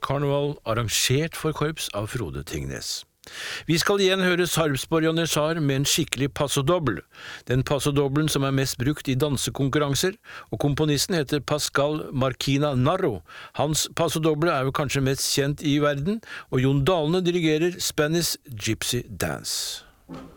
Karneval arrangert for korps av Frode Tingnes. Vi skal igjen høre Sarpsborg Janitsjar med en skikkelig passodobbel. Den passodobbelen som er mest brukt i dansekonkurranser, og komponisten heter Pascal Marquina Narro. Hans passodoble er jo kanskje mest kjent i verden, og Jon Dalene dirigerer Spanish Gypsy Dance.